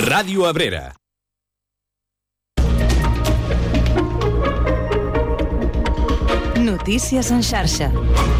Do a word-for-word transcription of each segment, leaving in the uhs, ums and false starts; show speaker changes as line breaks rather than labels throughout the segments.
Ràdio Abrera.
Notícies en xarxa.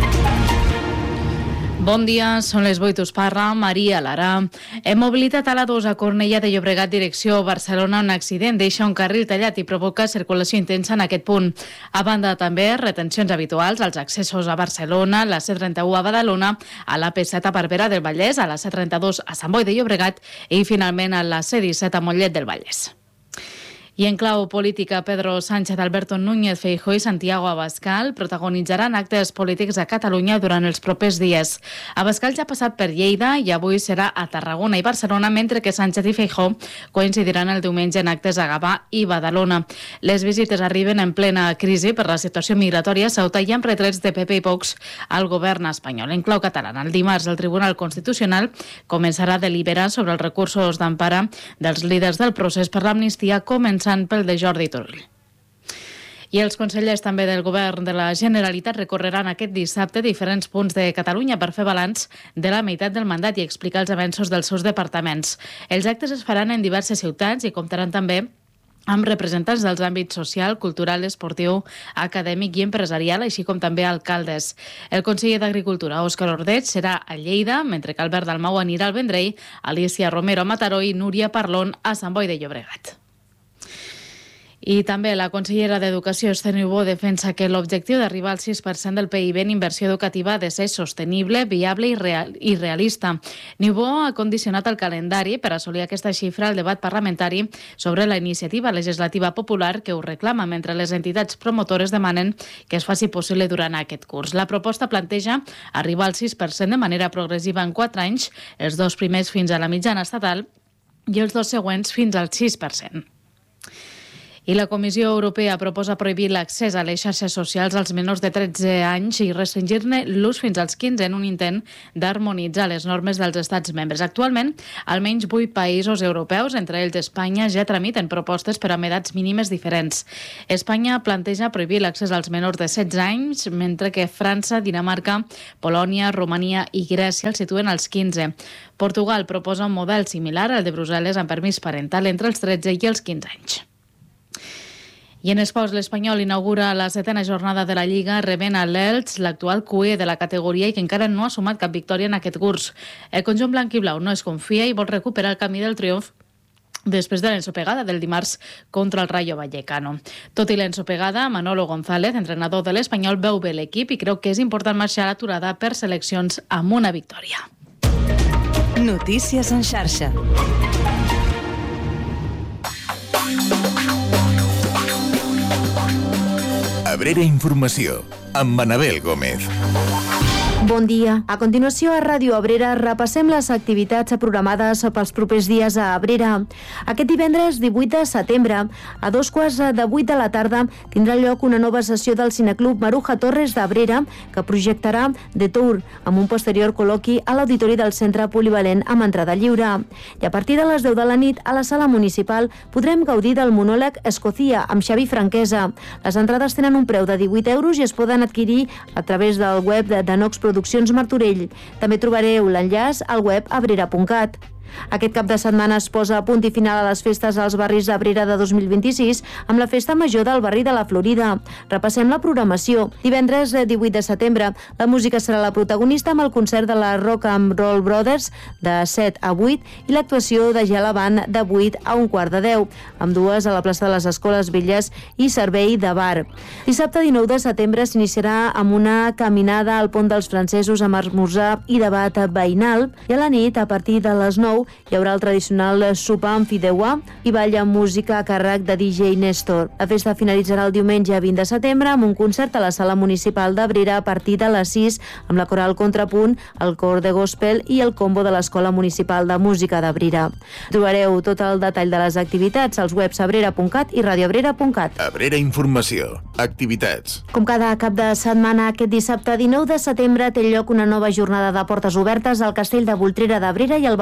Bon dia, són les vuit, us parla Maria Lara. Hem mobilitat a la dos a Cornellà de Llobregat, direcció Barcelona. Un accident deixa un carril tallat i provoca circulació intensa en aquest punt. A banda, també, retencions habituals als accessos a Barcelona, la C trenta-u a Badalona, a la P set a Barberà del Vallès, a la C trenta-dos a Sant Boi de Llobregat i, finalment, a la C disset a Mollet del Vallès. I en clau política, Pedro Sánchez, Alberto Núñez Feijóo i Santiago Abascal protagonitzaran actes polítics a Catalunya durant els propers dies. Abascal ja ha passat per Lleida i avui serà a Tarragona i Barcelona, mentre que Sánchez i Feijóo coincidiran el diumenge en actes a Gavà i Badalona. Les visites arriben en plena crisi per la situació migratòria a Ceuta i amb retrets de P P i Vox al govern espanyol. En clau catalana, el dimarts el Tribunal Constitucional començarà a deliberar sobre els recursos d'empara dels líders del procés per l'amnistia, començant pel de Jordi Turull. I els consellers també del govern de la Generalitat recorreran aquest dissabte diferents punts de Catalunya per fer balanç de la meitat del mandat i explicar els avenços dels seus departaments. Els actes es faran en diverses ciutats i comptaran també amb representants dels àmbits social, cultural, esportiu, acadèmic i empresarial, així com també alcaldes. El conseller d'Agricultura, Òscar Ordeig, serà a Lleida, mentre que Albert Dalmau anirà al Vendrell, Alicia Romero a Mataró i Núria Parlon a Sant Boi de Llobregat. I també la consellera d'Educació, Esther Niubó, defensa que l'objectiu d'arribar al sis per cent del P I B en inversió educativa ha de ser sostenible, viable i, real, i realista. Niubó ha condicionat el calendari per assolir aquesta xifra al debat parlamentari sobre la iniciativa legislativa popular que ho reclama, mentre les entitats promotores demanen que es faci possible durant aquest curs. La proposta planteja arribar al sis per cent de manera progressiva en quatre anys, els dos primers fins a la mitjana estatal i els dos següents fins al sis per cent. I la Comissió Europea proposa prohibir l'accés a les xarxes socials als menors de tretze anys i restringir-ne l'ús fins als quinze en un intent d'harmonitzar les normes dels estats membres. Actualment, almenys vuit països europeus, entre ells Espanya, ja tramiten propostes per amb edats mínimes diferents. Espanya planteja prohibir l'accés als menors de setze anys, mentre que França, Dinamarca, Polònia, Romania i Grècia els situen als quinze. Portugal proposa un model similar al de Brussel·les amb permís parental entre els tretze i els quinze anys. I en esports, l'Espanyol inaugura la setena jornada de la Lliga rebent a l'Elx, l'actual Q E de la categoria i que encara no ha sumat cap victòria en aquest curs. El conjunt blanc i blau no es confia i vol recuperar el camí del triomf després de l'ensopegada del dimarts contra el Rayo Vallecano. Tot i l'ensopegada, Manolo González, entrenador de l'Espanyol, veu bé l'equip i creu que és important marxar a l'aturada per seleccions amb una victòria.
Notícies en xarxa.
Abrera Informació, amb Manabel Gómez.
Bon dia. A continuació, a Ràdio Abrera repassem les activitats programades pels propers dies a Abrera. Aquest divendres divuit de setembre, a dos quarts de vuit de la tarda, tindrà lloc una nova sessió del Cineclub Maruja Torres d'Abrera, que projectarà The Tour, amb un posterior col·loqui a l'auditori del Centre Polivalent amb entrada lliure. I a partir de les deu de la nit, a la sala municipal, podrem gaudir del monòleg Escocia, amb Xavi Franquesa. Les entrades tenen un preu de divuit euros i es poden adquirir a través del web de Nox Produccions Martorell. També trobareu l'enllaç al web abrera punt cat. Aquest cap de setmana es posa a punt i final a les festes als barris d'Abrera de dos mil vint-i-sis amb la Festa Major del barri de la Florida. Repassem la programació. Divendres divuit de setembre, la música serà la protagonista amb el concert de la Rock and Roll Brothers de set a vuit i l'actuació de Gela Band de vuit a un quart de deu, amb dues a la plaça de les Escoles Velles i servei de bar. Dissabte dinou de setembre s'iniciarà amb una caminada al Pont dels Francesos amb esmorzar i debat veïnal i a la nit, a partir de les nou, hi haurà el tradicional sopar amb fideuà i ball amb música a càrrec de D J Néstor. La festa finalitzarà el diumenge vint de setembre amb un concert a la Sala Municipal d'Abrera a partir de les sis amb la Coral Contrapunt, el Cor de Gospel i el combo de l'Escola Municipal de Música d'Abrera. Trobareu tot el detall de les activitats als webs abrera punt cat i radioabrera punt cat.
Abrera Informació. Activitats.
Com cada cap de setmana, aquest dissabte dinou de setembre té lloc una nova jornada de portes obertes al Castell de Voltrera d'Abrera i al Balcó de Montserrat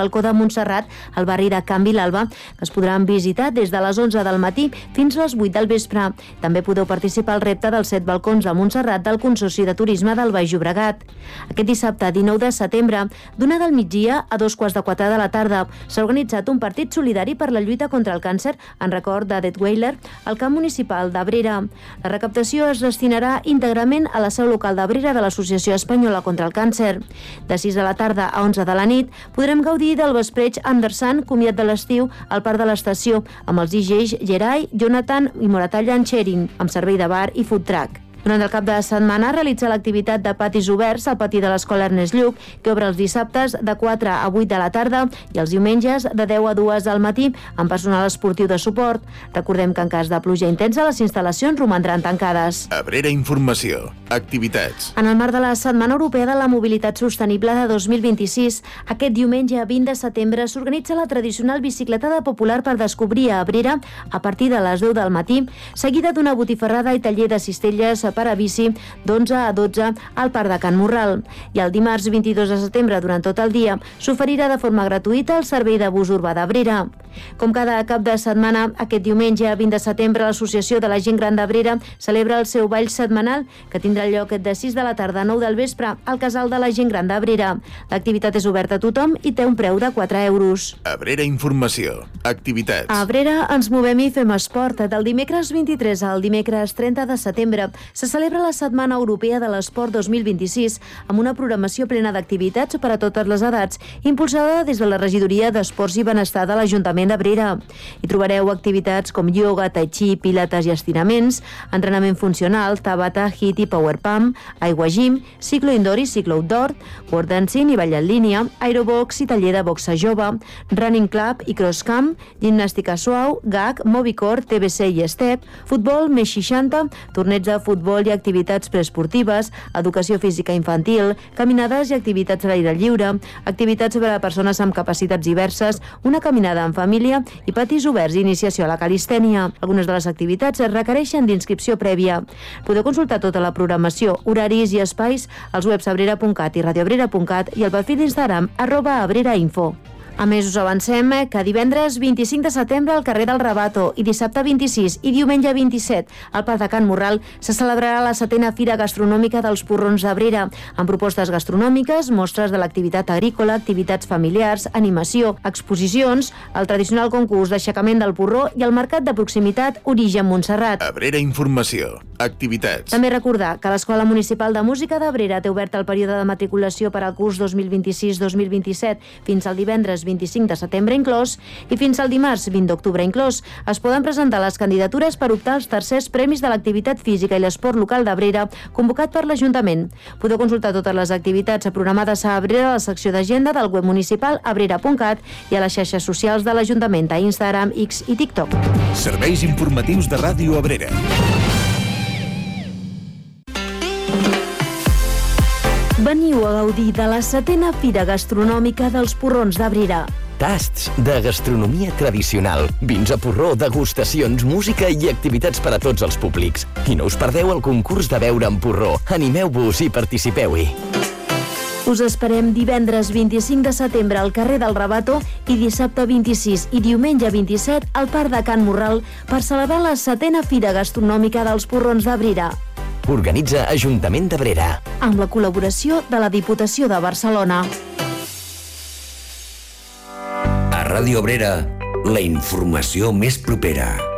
Montserrat, al barri de Can Vilalba, que es podran visitar des de les onze del matí fins a les vuit del vespre. També podeu participar al repte dels set balcons a Montserrat del Consorci de Turisme del Baix Llobregat. Aquest dissabte, dinou de setembre, d'una del migdia a dos quarts de quatre de la tarda, s'ha organitzat un partit solidari per la lluita contra el càncer en record de Detweiler al camp municipal d'Abrera. La recaptació es destinarà íntegrament a la seu local d'Abrera de l'Associació Espanyola contra el Càncer. De sis de la tarda a onze de la nit podrem gaudir del vespreig Anderson, comiat de l'estiu, al Parc de l'Estació, amb els D Js Gerai, Jonathan i Moratallan Sharing, amb servei de bar i food truck. Durant el cap de setmana realitza l'activitat de patis oberts al pati de l'Escola Ernest Lluch, que obre els dissabtes de quatre a vuit de la tarda i els diumenges de deu a dues del matí amb personal esportiu de suport. Recordem que en cas de pluja intensa les instal·lacions romandran tancades.
Abrera Informació. Activitats.
En el marc de la Setmana Europea de la Mobilitat Sostenible de dos mil vint-i-sis, aquest diumenge vint de setembre s'organitza la tradicional bicicletada popular per descobrir a Abrera a partir de les deu del matí, seguida d'una botifarrada i taller de cistelles per a bici d'onze a dotze al Parc de Can Morral. I el dimarts vint-i-dos de setembre, durant tot el dia, s'oferirà de forma gratuïta el servei de bus urbà d'Abrera. Com cada cap de setmana, aquest diumenge vint de setembre l'Associació de la Gent Gran d'Abrera celebra el seu ball setmanal, que tindrà lloc de sis de la tarda a nou del vespre al Casal de la Gent Gran d'Abrera. L'activitat és oberta a tothom i té un preu de quatre euros.
Abrera Informació. Activitats.
A Abrera ens movem i fem esport. Del dimecres vint-i-tres al dimecres trenta de setembre se celebra la Setmana Europea de l'Esport dos mil vint-i-sis amb una programació plena d'activitats per a totes les edats, impulsada des de la Regidoria d'Esports i Benestar de l'Ajuntament d'Abrera. Hi trobareu activitats com ioga, tai chi, pilates i estiraments, entrenament funcional, tabata, hit i power pump, aigua gym, ciclo indoor i ciclo outdoor, word dancing i ball en línia, aerobox i taller de boxa jove, running club i cross camp, gimnàstica suau, gag, mobicore, T B C i step, futbol més seixanta, torneig de futbol i activitats preesportives, educació física infantil, caminades i activitats a l'aire lliure, activitats per a persones amb capacitats diverses, una caminada en família i patis oberts i iniciació a la calistènia. Algunes de les activitats es requereixen d'inscripció prèvia. Podeu consultar tota la programació, horaris i espais als webs abrera punt cat i radioabrera punt cat i al perfil d'Instagram arroba abrerainfo. A més, us avancem que divendres vint-i-cinc de setembre al carrer del Rabato i dissabte vint-i-sis i diumenge vint-i-set al Parc de Can Morral se celebrarà la setena Fira Gastronòmica dels Porrons d'Abrera, amb propostes gastronòmiques, mostres de l'activitat agrícola, activitats familiars, animació, exposicions, el tradicional concurs d'aixecament del porró i el mercat de proximitat Origen Montserrat.
Abrera Informació. Activitats.
També recordar que l'Escola Municipal de Música d'Abrera té obert el període de matriculació per al curs dos mil vint-i-sis dos mil vint-i-set fins al divendres vint-i-cinc de setembre inclòs i fins al dimarts vint d'octubre inclòs. Es poden presentar les candidatures per optar als tercers premis de l'activitat física i l'esport local d'Abrera convocat per l'Ajuntament. Podeu consultar totes les activitats programades a Abrera a la secció d'agenda del web municipal abrera punt cat i a les xarxes socials de l'Ajuntament a Instagram, X i TikTok.
Serveis informatius de Ràdio Abrera.
Veniu a gaudir de la setena Fira Gastronòmica dels Porrons d'Abrera.
Tasts de gastronomia tradicional, vins a porró, degustacions, música i activitats per a tots els públics. I no us perdeu el concurs de beure amb porró. Animeu-vos i participeu-hi.
Us esperem divendres vint-i-cinc de setembre al carrer del Rabato i dissabte vint-i-sis i diumenge vint-i-set al Parc de Can Morral per celebrar la setena Fira Gastronòmica dels Porrons d'Abrera.
Organitza Ajuntament d'Abrera.
Amb la col·laboració de la Diputació de Barcelona.
A Ràdio Abrera, la informació més propera.